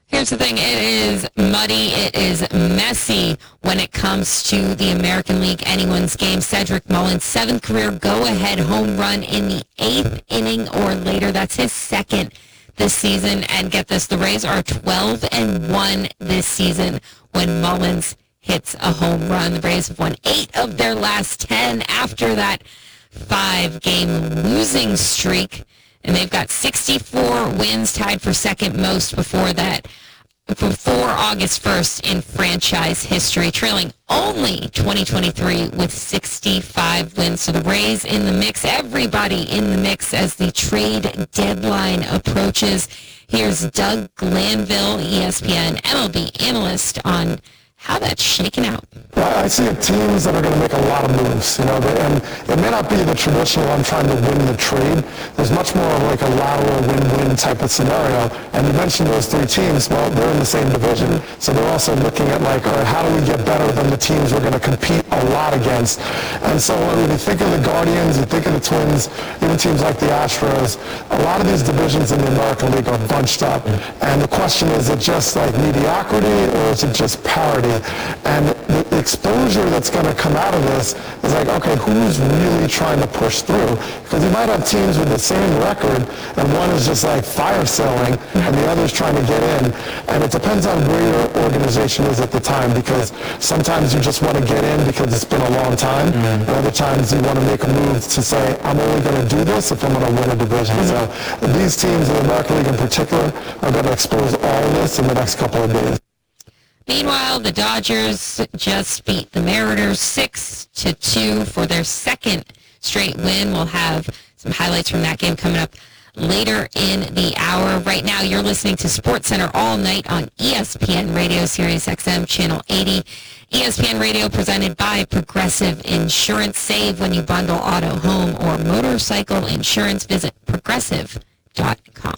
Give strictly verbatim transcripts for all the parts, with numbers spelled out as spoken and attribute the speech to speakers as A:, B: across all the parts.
A: Here's the thing, it is muddy, it is messy when it comes to the American League anyone's game. Cedric Mullins' seventh career go-ahead home run in the eighth inning or later. That's his second this season. And get this, the Rays are twelve and one this season when Mullins hits a home run. The Rays have won eight of their last ten after that five-game losing streak. And they've got sixty-four wins, tied for second most before that, before August first in franchise history, trailing only twenty twenty-three with sixty-five wins. So the Rays in the mix, everybody in the mix as the trade deadline approaches. Here's Doug Glanville, E S P N M L B analyst, on how that's shaking out.
B: Well, I see teams that are going to make a lot of moves, you know, and it may not be the traditional I'm trying to win the trade. There's much more of like a lateral win-win type of scenario. And you mentioned those three teams. Well, they're in the same division, so they're also looking at like, all right, how do we get better than the teams we're going to compete a lot against? And so when you think of the Guardians, you think of the Twins, even teams like the Astros, a lot of these divisions in the American League are bunched up. And the question is, is it just like mediocrity or is it just parity? And the exposure that's going to come out of this is like, okay, who's really trying to push through? Because you might have teams with the same record, and one is just like fire selling, and the other's trying to get in. And it depends on where your organization is at the time, because sometimes you just want to get in because it's been a long time, mm-hmm. and other times you want to make a move to say, I'm only going to do this if I'm going to win a division. Mm-hmm. So these teams in the American League in particular are going to expose all of this in the next couple of days.
A: Meanwhile, the Dodgers just beat the Mariners six to two for their second straight win. We'll have some highlights from that game coming up later in the hour. Right now, you're listening to SportsCenter all night on E S P N Radio, Sirius X M, Channel eighty. E S P N Radio presented by Progressive Insurance. Save when you bundle auto, home, or motorcycle insurance. Visit progressive dot com.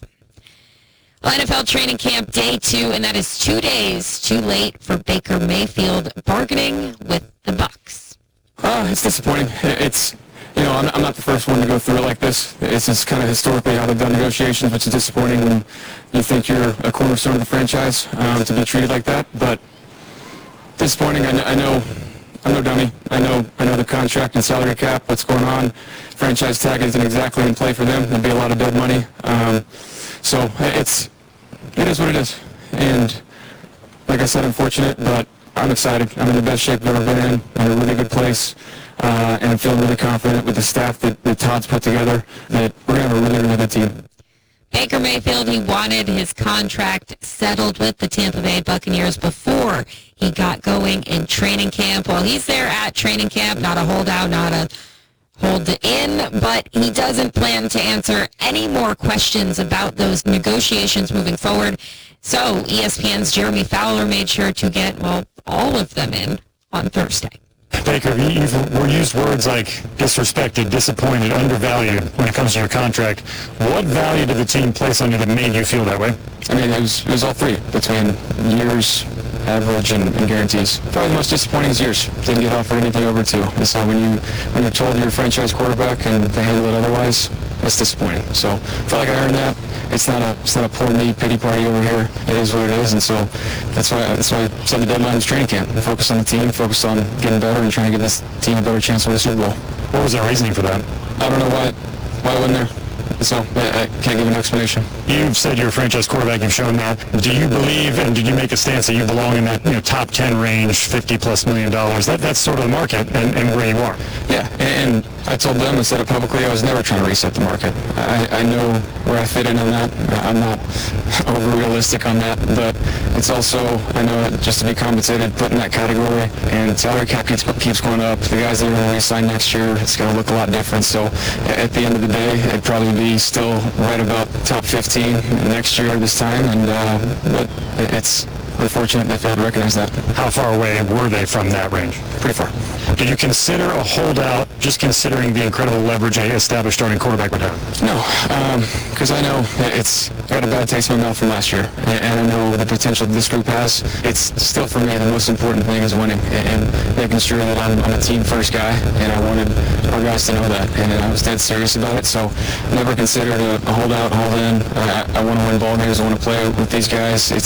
A: Well, N F L training camp day two, and that is two days too late for Baker Mayfield bargaining with the Bucs.
C: Uh, it's disappointing. It's, you know, I'm, I'm not the first one to go through it like this. It's just kind of historically how they've done negotiations, which is disappointing when you think you're a cornerstone of the franchise um, to be treated like that. But disappointing. I, I know, I'm no dummy. I know, I know the contract and salary cap, what's going on. Franchise tag isn't exactly in play for them. There'll be a lot of dead money. Um, So it's, it is what it is. And like I said, unfortunate, but I'm excited. I'm in the best shape I've ever been in. I'm in a really good place. Uh, and I'm feeling really confident with the staff that, that Todd's put together that we're going to have a really, really good team.
A: Baker Mayfield, he wanted his contract settled with the Tampa Bay Buccaneers before he got going in training camp. Well, he's there at training camp, not a holdout, not a hold in, but he doesn't plan to answer any more questions about those negotiations moving forward. So E S P N's Jeremy Fowler made sure to get, well, all of them in on Thursday.
D: Baker, you've used words like disrespected, disappointed, undervalued when it comes to your contract. What value did the team place on you that made you feel that way?
C: I mean, it was, it was all three, between years, average, and, and guarantees. Probably the most disappointing is years. Didn't get offered anything over two. And so when, you, when you're told you're a franchise quarterback and they handle it otherwise, it's disappointing. So I felt like I earned that. It's not a it's not a poor me pity party over here. It is what it is, and so that's why that's why I said the deadline was training camp. Focus on the team, focus on getting better, and trying to give this team a better chance to win the Super Bowl.
D: What was the reasoning for that?
C: I don't know why why I wasn't there. So I, I can't give an explanation.
D: You've said you're a franchise quarterback. You've shown that. Do you believe, and did you make a stance that you belong in that, you know, top ten range, fifty plus million dollars? That that's sort of the market and, and where you are.
C: Yeah, and I told them and said it publicly. I was never trying to reset the market. I, I know where I fit in on that. I'm not over realistic on that, but it's also, I know that just to be compensated, put in that category, and salary cap keeps, keeps going up. The guys that are going to re-sign next year, it's going to look a lot different. So at the end of the day, it'd probably be still right about top fifteen next year this time, and uh, but it's unfortunate they failed to recognize that.
D: How far away were they from that range?
C: Pretty far.
D: Did you consider a holdout, just considering the incredible leverage a established starting quarterback would have?
C: No, because um, I know it's I got a bad taste in my mouth from last year, and, and I know the potential this group has. It's still, for me, the most important thing is winning and, and making sure that I'm, I'm a team-first guy, and I wanted our guys to know that, and I was dead serious about it, so never considered a, a holdout, hold in. I, I want to win ball games. I want to play with these guys. It's